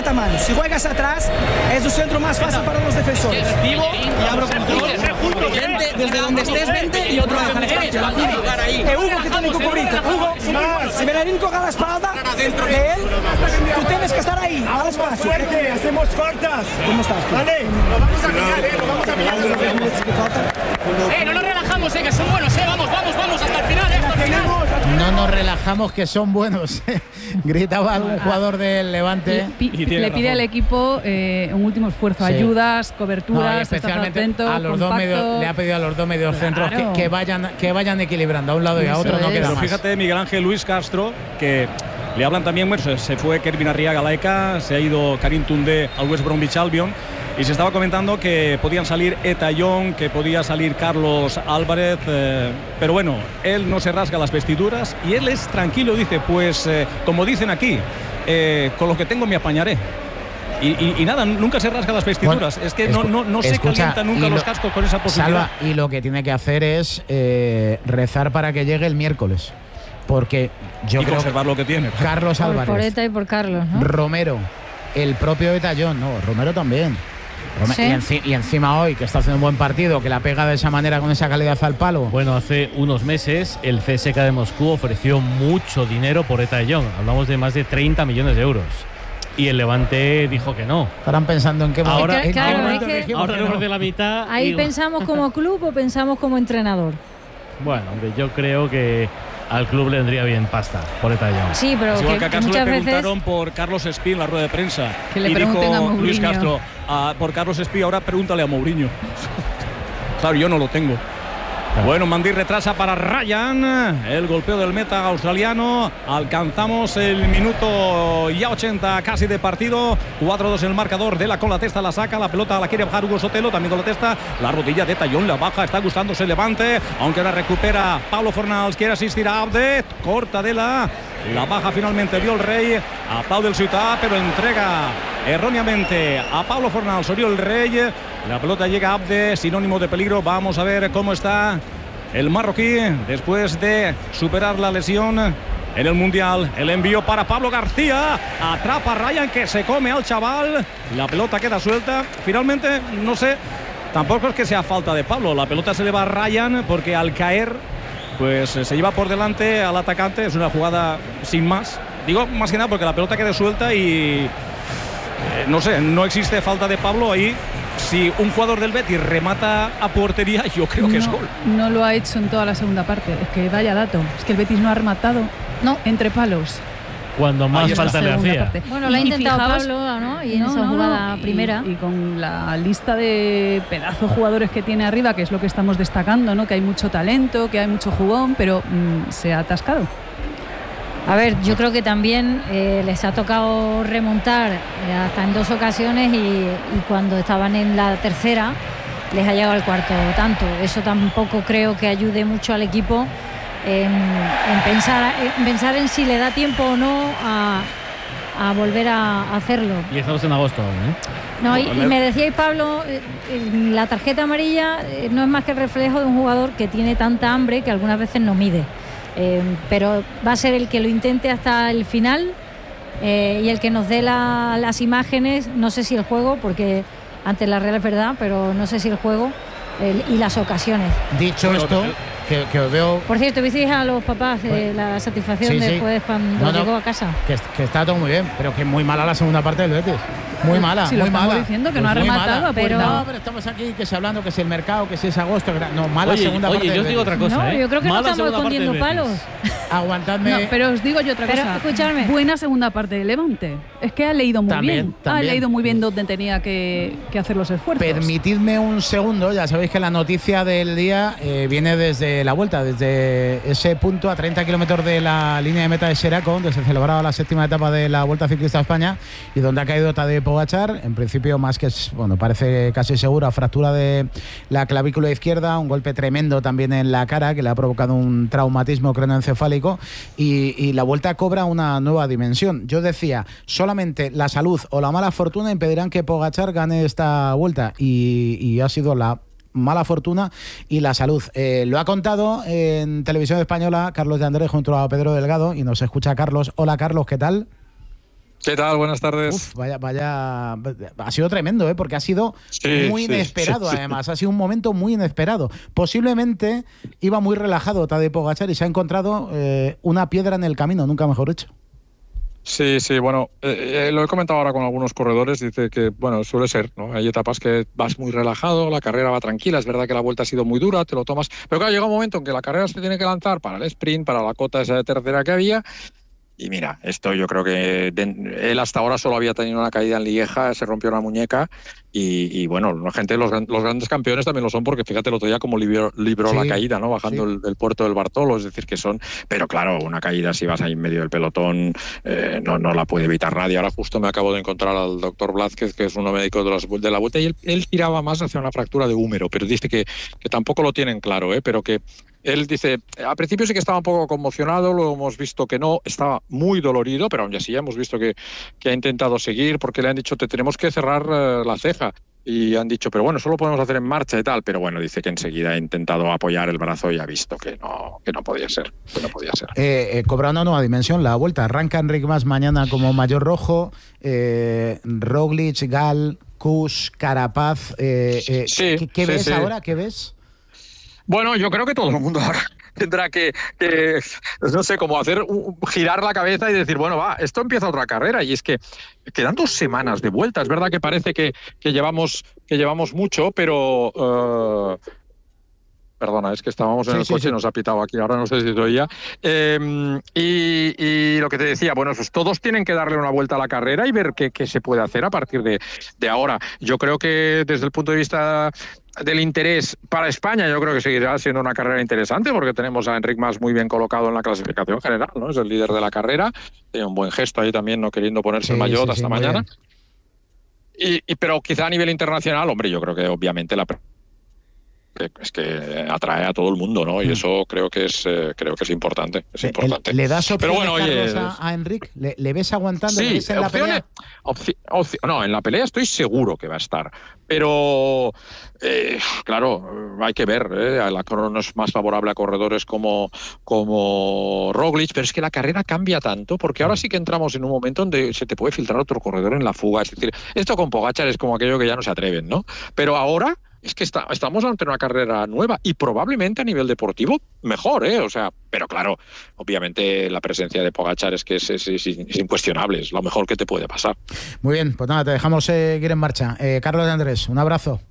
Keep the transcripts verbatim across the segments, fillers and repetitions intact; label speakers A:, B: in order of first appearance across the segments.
A: meta mano. Si juegas atrás, es el centro más fácil para los defensores.
B: Vivo y abro control. Vente, desde donde estés, vente y otro deja el espacio.
A: Es Hugo que tiene que cubrirte. Hugo, si Bellerín coja la espalda de él, tú tienes que estar ahí, al espacio.
C: Hacemos cortas.
A: ¿Cómo estás?
C: Vale, lo vamos a pillar, eh, lo vamos a pillar.
B: Eh, no nos relajamos, eh, que son buenos, eh. Vamos, vamos, vamos, hasta el final, eh, hasta el final.
D: No nos relajamos, que son buenos. Gritaba algún jugador del Levante.
E: Y, y le pide al equipo eh, un último esfuerzo, sí. ayudas, coberturas,
D: no, especialmente
E: atento,
D: a los dos medios, le ha pedido a los dos medios
E: claro.
D: centros que, que vayan que vayan equilibrando a un lado y a otro.
E: Eso
D: no
E: es.
D: queda
F: Pero
D: más.
F: fíjate, Miguel Ángel Luis Castro, que le hablan también, bueno, se, se fue Kervin Arriaga Laeka, se ha ido Karim Toundé al West Bromwich Albion. Y se estaba comentando que podían salir Eta Young, que podía salir Carlos Álvarez, eh, pero bueno, él no se rasga las vestiduras y él es tranquilo, dice, pues eh, como dicen aquí, eh, con lo que tengo me apañaré. Y, y, y nada, nunca se rasga las vestiduras, bueno, es que no, no, no se
D: escucha,
F: calienta nunca
D: lo,
F: los cascos con esa posibilidad.
D: Salva, y lo que tiene que hacer es eh, rezar para que llegue el miércoles, porque yo
F: y
D: creo
F: conservar lo que tiene.
D: Carlos Álvarez,
G: por, por Eta y por Carlos, ¿no?
D: Romero, el propio Eta Young, no, Romero también.
G: ¿Sí?
D: Y, enci y encima hoy, que está haciendo un buen partido, que la pega de esa manera con esa calidad al palo.
H: Bueno, hace unos meses el C S K de Moscú ofreció mucho dinero por Eta Young. Hablamos de más de treinta millones de euros. Y el Levante dijo que no.
D: Estarán pensando en qué
H: ahora,
G: es que, claro,
H: ahora,
G: es que
H: ahora no. de la mitad.
G: Ahí
H: y...
G: pensamos como club o pensamos como entrenador.
H: Bueno, hombre, yo creo que al club le vendría bien pasta por Eta Young.
G: Sí, pero
F: es
G: que,
F: igual que acaso
G: muchas
F: le preguntaron
G: veces...
F: por Carlos Espí en la rueda de prensa.
E: Que le
F: y dijo
E: pregunten a Mourinho.
F: Luis Castro, ah, por Carlos Espí, ahora pregúntale a Mourinho. Claro, yo no lo tengo. Claro. Bueno, Mandí retrasa para Ryan. El golpeo del meta australiano. Alcanzamos el minuto ya ochenta casi de partido. cuatro dos el marcador. De la con la testa la saca. La pelota la quiere bajar Hugo Sotelo. También con la testa. La rodilla de Eta Young la baja. Está gustándose el Levante. Aunque la recupera Pablo Fornals. Quiere asistir a Abde. Corta de la. La baja finalmente vio el Rey. Aplaude el Ciutat, pero entrega erróneamente a Pablo Fornals. Orió el Rey. La pelota llega a Abde, sinónimo de peligro. Vamos a ver cómo está el marroquí después de superar la lesión en el Mundial. El envío para Pablo García. Atrapa a Ryan, que se come al chaval. La pelota queda suelta. Finalmente, no sé, tampoco es que sea falta de Pablo. La pelota se le va a Ryan porque al caer, pues se lleva por delante al atacante. Es una jugada sin más. Digo más que nada porque la pelota queda suelta y eh, no sé, no existe falta de Pablo ahí. Si un jugador del Betis remata a portería, yo creo que
E: no,
F: es gol.
E: No lo ha hecho en toda la segunda parte. Es que vaya dato. Es que el Betis no ha rematado no. entre palos.
H: Cuando más falta le hacía.
G: Parte. Bueno, lo ha intentado fijaos, Pablo, ¿no? Y en no, esa jugada no, primera.
E: Y, y con la lista de pedazos jugadores que tiene arriba, que es lo que estamos destacando, ¿no? Que hay mucho talento, que hay mucho jugón, pero mmm, se ha atascado.
G: A ver, yo creo que también eh, les ha tocado remontar eh, hasta en dos ocasiones y, y cuando estaban en la tercera les ha llegado el cuarto tanto. Eso tampoco creo que ayude mucho al equipo en, en, pensar, en pensar en si le da tiempo o no a, a volver a hacerlo.
H: Y estamos en agosto aún, ¿eh?
G: No, y, y me decíais, Pablo, eh, la tarjeta amarilla eh, no es más que el reflejo de un jugador que tiene tanta hambre que algunas veces no mide. Eh, pero va a ser el que lo intente hasta el final eh, y el que nos dé la, las imágenes, no sé si el juego, porque ante la Real es verdad, pero no sé si el juego el, y las ocasiones.
D: Dicho esto, que, que os veo...
G: Por cierto, ¿visteis a los papás eh, la satisfacción sí, después sí. cuando no, no, llegó a casa?
D: Que, que está todo muy bien, pero que es muy mala la segunda parte del Betis. Muy mala,
E: si
D: muy
E: lo estamos
D: mala.
E: diciendo que
D: pues
E: no ha rematado,
D: pero
E: no.
D: no, pero estamos aquí que se hablando que si el mercado, que si es agosto, no, mala
H: oye,
D: segunda
H: oye,
D: parte.
H: Oye, yo os digo otra cosa,
G: no,
H: ¿eh?
G: yo creo que
H: mala
G: no estamos escondiendo palos.
D: Aguantadme.
E: No, pero os digo yo otra
G: pero,
E: cosa.
G: Escuchadme.
E: Buena segunda parte de Levante. Es que ha leído muy
D: también,
E: bien.
D: También.
E: Ha leído muy bien dónde tenía que, que hacer los esfuerzos.
D: Permitidme un segundo, ya sabéis que la noticia del día eh, viene desde la vuelta, desde ese punto a treinta kilómetros de la línea de meta de Xeraco, donde se celebraba la séptima etapa de la Vuelta Ciclista a España y donde ha caído Tadej Pogačar, en principio más que, bueno, parece casi segura, fractura de la clavícula izquierda, un golpe tremendo también en la cara que le ha provocado un traumatismo craneoencefálico y, y la Vuelta cobra una nueva dimensión. Yo decía, solamente la salud o la mala fortuna impedirán que Pogačar gane esta Vuelta y, y ha sido la mala fortuna y la salud. Eh, lo ha contado en Televisión Española Carlos de Andrés junto a Pedro Delgado y nos escucha Carlos. Hola Carlos, ¿qué tal?
I: ¿Qué tal? Buenas tardes.
D: Uf, vaya, vaya, ha sido tremendo, ¿eh? Porque ha sido
I: sí,
D: muy
I: sí,
D: inesperado,
I: sí,
D: además.
I: sí.
D: Ha sido un momento muy inesperado. Posiblemente iba muy relajado Tadej Pogačar y se ha encontrado eh, una piedra en el camino, nunca mejor dicho.
I: Sí, sí, bueno, eh, eh, lo he comentado ahora con algunos corredores, dice que, bueno, suele ser, ¿no? Hay etapas que vas muy relajado, la carrera va tranquila, es verdad que la vuelta ha sido muy dura, te lo tomas, pero claro, llega un momento en que la carrera se tiene que lanzar para el sprint, para la cota esa de tercera que había. Y mira, esto yo creo que de, él hasta ahora solo había tenido una caída en Lieja, se rompió la muñeca y, y bueno, la gente, los, los grandes campeones también lo son porque fíjate el otro día como libró, libró sí, la caída, ¿no? Bajando sí. el, el puerto del Bartolo, es decir, que son... Pero claro, una caída si vas ahí en medio del pelotón eh, no, no la puede evitar nadie. Ahora justo me acabo de encontrar al doctor Blázquez, que es uno médico de, los, de la vuelta, y él, él tiraba más hacia una fractura de húmero, pero dice que, que tampoco lo tienen claro, ¿eh? Pero que él dice, al principio sí que estaba un poco conmocionado, lo hemos visto que no, estaba muy dolorido, pero aún así hemos visto que, que ha intentado seguir porque le han dicho, te tenemos que cerrar uh, la ceja. Y han dicho, pero bueno, solo podemos hacer en marcha y tal. Pero bueno, dice que enseguida ha intentado apoyar el brazo y ha visto que no, que no podía ser. Que no podía ser.
D: Eh, eh, cobra una nueva dimensión la vuelta. Arranca Enric Mas mañana como mayor rojo. Eh, Roglic, Gal, Kuss, Carapaz. Eh, eh,
I: sí,
D: ¿Qué, qué
I: sí,
D: ves
I: sí.
D: ahora? ¿Qué ves?
I: Bueno, yo creo que todo el mundo ahora tendrá que, que, no sé, como hacer un, girar la cabeza y decir, bueno, va, esto empieza otra carrera. Y es que quedan dos semanas de vuelta. Es verdad que parece que, que, llevamos, que llevamos mucho, pero... Uh, Perdona, es que estábamos en sí, el coche sí, sí. y nos ha pitado aquí, ahora no sé si soy ya. Eh, y, y lo que te decía, bueno, pues todos tienen que darle una vuelta a la carrera y ver qué, qué se puede hacer a partir de, de ahora. Yo creo que desde el punto de vista del interés para España, yo creo que seguirá siendo una carrera interesante porque tenemos a Enric Mas muy bien colocado en la clasificación general, ¿no? Es el líder de la carrera, tiene un buen gesto ahí también, no queriendo ponerse sí, el maillot sí, hasta sí, mañana. Y, y, pero quizá a nivel internacional, hombre, yo creo que obviamente la... es que atrae a todo el mundo, ¿no? Y eso creo que es eh, creo que es importante, es importante.
D: ¿Le das opciones,
I: Pero bueno,
D: Carlos,
I: oye,
D: a, a Enric? ¿Le, ¿Le ves aguantando?
I: Sí,
D: ¿Le ves en la pelea?
I: Opci opci no, en la pelea estoy seguro que va a estar. Pero, eh, claro, hay que ver, ¿eh? La crono es más favorable a corredores como, como Roglic, pero es que la carrera cambia tanto, porque ahora sí que entramos en un momento donde se te puede filtrar otro corredor en la fuga. Es decir, esto con Pogačar es como aquello que ya no se atreven, ¿no? Pero ahora... es que está, estamos ante una carrera nueva y probablemente a nivel deportivo mejor, ¿eh? O sea, pero claro, obviamente la presencia de Pogačar es que es, es, es, es incuestionable, es lo mejor que te puede pasar.
D: Muy bien, pues nada, te dejamos seguir en marcha. Eh, Carlos de Andrés, un abrazo.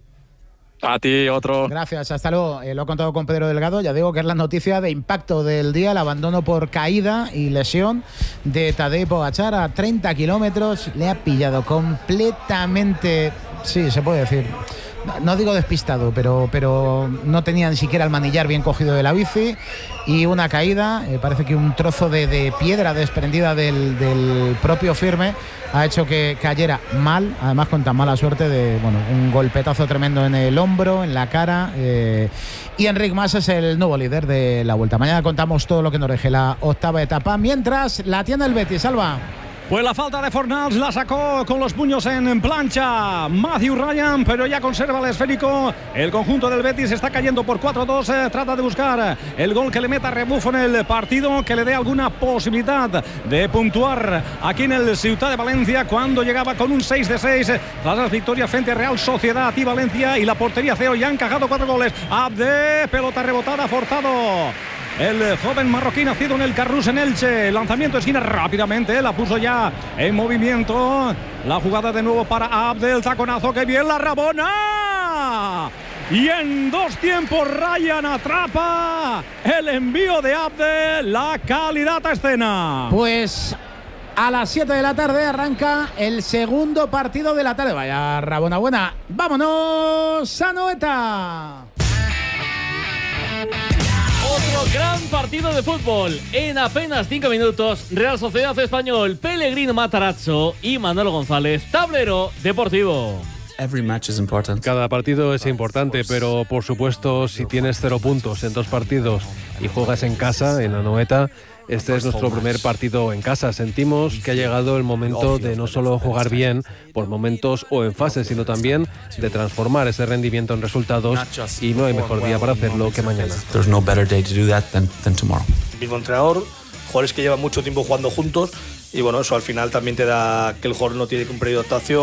I: A ti, otro.
D: Gracias, hasta luego. Eh, lo he contado con Pedro Delgado, ya digo que es la noticia de impacto del día, el abandono por caída y lesión de Tadej Pogačar a treinta kilómetros. Le ha pillado completamente, sí, se puede decir... no digo despistado, pero, pero no tenía ni siquiera el manillar bien cogido de la bici y una caída, eh, parece que un trozo de, de piedra desprendida del, del propio firme ha hecho que cayera mal, además con tan mala suerte de, bueno, un golpetazo tremendo en el hombro, en la cara, eh, y Enric Mas es el nuevo líder de la Vuelta. Mañana contamos todo lo que nos deje la octava etapa, mientras la tiene el Betis. Alba.
F: Pues la falta de Fornals la sacó con los puños en plancha Matthew Ryan, pero ya conserva el esférico. El conjunto del Betis está cayendo por cuatro dos. Eh, trata de buscar el gol que le meta rebufo en el partido, que le dé alguna posibilidad de puntuar aquí en el Ciutat de Valencia, cuando llegaba con un seis de seis tras las victorias frente a Real Sociedad y Valencia, y la portería cero. Ya han encajado cuatro goles. Abde, pelota rebotada, forzado el joven marroquí nacido en el Carrús en Elche. Lanzamiento de esquina rápidamente, la puso ya en movimiento. La jugada de nuevo para Abdel, taconazo, que bien la Rabona. Y en dos tiempos Ryan atrapa el envío de Abdel, la calidad a escena.
D: Pues a las siete de la tarde arranca el segundo partido de la tarde. Vaya Rabona buena. Vámonos a Noeta.
H: Otro gran partido de fútbol. En apenas cinco minutos, Real Sociedad Español, Pellegrino Matarazzo y Manolo González, Tablero Deportivo.
J: Cada partido es importante, pero por supuesto, si tienes cero puntos en dos partidos y juegas en casa, en Anoeta, este es nuestro primer partido en casa. Sentimos que ha llegado el momento de no solo jugar bien por momentos o en fases, sino también de transformar ese rendimiento en resultados, y no hay mejor día para hacerlo que mañana.
K: El mismo entrenador, jugadores que llevan mucho tiempo jugando juntos, y bueno, eso al final también te da que el jugador no tiene que un periodo de adaptación.